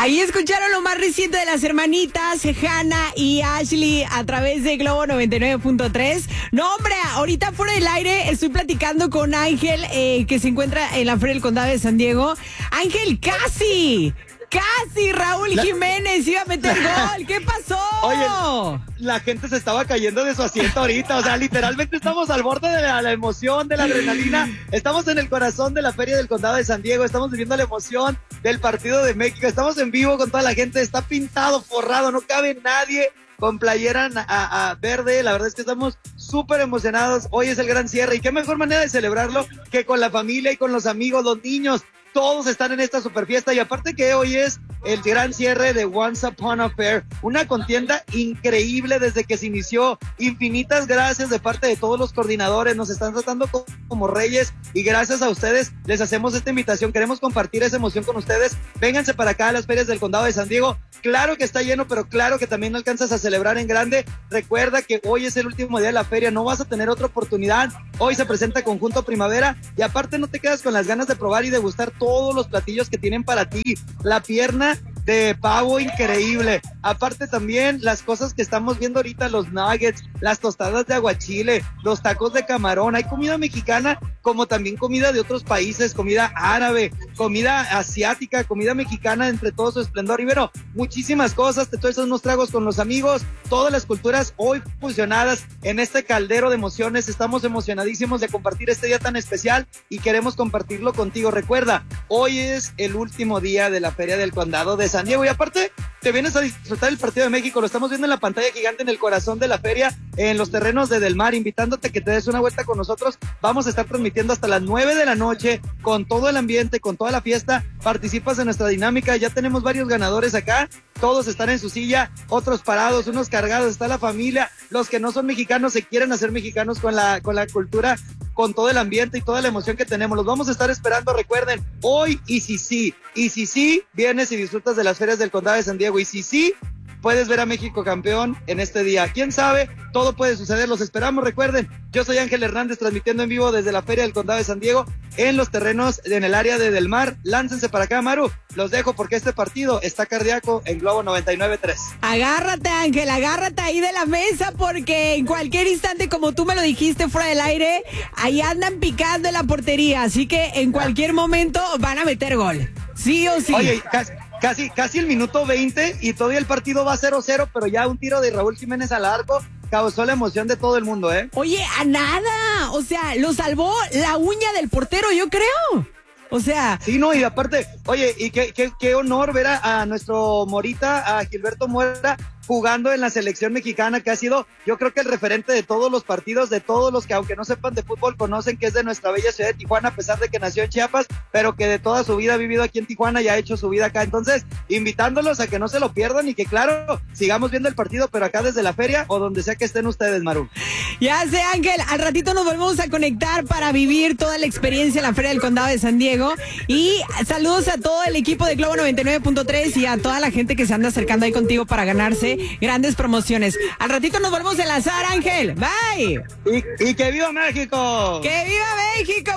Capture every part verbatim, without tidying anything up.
Ahí escucharon lo más reciente de las hermanitas Hannah y Ashley a través de Globo noventa y nueve punto tres. No, hombre, ahorita fuera del aire estoy platicando con Ángel, eh, que se encuentra en la Feria del Condado de San Diego. Ángel, casi, casi Raúl la... Jiménez iba a meter gol. ¿Qué pasó? Oye, la gente se estaba cayendo de su asiento ahorita, o sea, literalmente estamos al borde de la, la emoción, de la adrenalina. Estamos en el corazón de la Feria del Condado de San Diego, estamos viviendo la emoción del partido de México, estamos en vivo con toda la gente, está pintado, forrado, no cabe nadie con playera a, a verde. La verdad es que estamos súper emocionados. Hoy es el gran cierre y qué mejor manera de celebrarlo que con la familia y con los amigos, los niños. Todos están en esta super fiesta y aparte que hoy es el gran cierre de Once Upon a Fair, una contienda increíble desde que se inició. Infinitas gracias de parte de todos los coordinadores, nos están tratando como, como reyes y gracias a ustedes les hacemos esta invitación. Queremos compartir esa emoción con ustedes. Vénganse para acá a las ferias del Condado de San Diego. Claro que está lleno, pero claro que también alcanzas a celebrar en grande. Recuerda que hoy es el último día de la feria, no vas a tener otra oportunidad. Hoy se presenta Conjunto Primavera y aparte no te quedas con las ganas de probar y degustar todos los platillos que tienen para ti. La pierna de pavo increíble, aparte también las cosas que estamos viendo ahorita, los nuggets, las tostadas de aguachile, los tacos de camarón. Hay comida mexicana como también comida de otros países, comida árabe, comida asiática, comida mexicana entre todo su esplendor y bueno, muchísimas cosas. Te traes unos tragos con los amigos, todas las culturas hoy fusionadas en este caldero de emociones. Estamos emocionadísimos de compartir este día tan especial y queremos compartirlo contigo. Recuerda, hoy es el último día de la Feria del Condado de San Diego y aparte te vienes a disfrutar el partido de México. Lo estamos viendo en la pantalla gigante en el corazón de la feria, en los terrenos de Del Mar, invitándote a que te des una vuelta con nosotros. Vamos a estar transmitiendo hasta las nueve de la noche con todo el ambiente, con toda la fiesta. Participas en nuestra dinámica, ya tenemos varios ganadores acá, todos están en su silla, otros parados, unos cargados, está la familia, los que no son mexicanos se quieren hacer mexicanos con la, con la cultura, con todo el ambiente y toda la emoción que tenemos. Los vamos a estar esperando, recuerden, hoy y si sí, y si sí, vienes y disfrutas de las ferias del Condado de San Diego, y si sí, puedes ver a México campeón en este día. ¿Quién sabe? Todo puede suceder, los esperamos. Recuerden, yo soy Ángel Hernández transmitiendo en vivo desde la Feria del Condado de San Diego en los terrenos en el área de Del Mar. Láncense para acá, Maru. Los dejo porque este partido está cardíaco en Globo noventa y nueve punto tres. Agárrate, Ángel, agárrate ahí de la mesa porque en cualquier instante, como tú me lo dijiste fuera del aire, ahí andan picando en la portería, así que en cualquier momento van a meter gol. Sí o sí. Oye, casi, casi, casi el minuto veinte y todavía el partido va cero cero, pero ya un tiro de Raúl Jiménez al arco causó la emoción de todo el mundo, ¿eh? Oye, a nada, o sea, lo salvó la uña del portero, yo creo. O sea... Sí, no, y aparte, oye, y qué, qué, qué honor ver a, a nuestro Morita, a Gilberto Mora, jugando en la selección mexicana, que ha sido, yo creo que el referente de todos los partidos, de todos los que, aunque no sepan de fútbol, conocen que es de nuestra bella ciudad de Tijuana, a pesar de que nació en Chiapas, pero que de toda su vida ha vivido aquí en Tijuana y ha hecho su vida acá. Entonces, invitándolos a que no se lo pierdan y que, claro, sigamos viendo el partido, pero acá desde la feria o donde sea que estén ustedes, Maru. Ya sé, Ángel, al ratito nos volvemos a conectar para vivir toda la experiencia en la Feria del Condado de San Diego. Y saludos a todo el equipo de Globo noventa y nueve punto tres y a toda la gente que se anda acercando ahí contigo para ganarse grandes promociones. Al ratito nos volvemos a enlazar, Ángel. Bye. Y, y que viva México. Que viva México,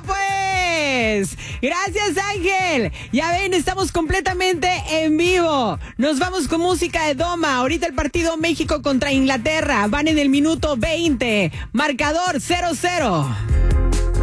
pues. Gracias, Ángel. Ya ven, estamos completamente en vivo. Nos vamos con música de Doma. Ahorita el partido México contra Inglaterra. Van en el minuto veinte. Marcador cero cero.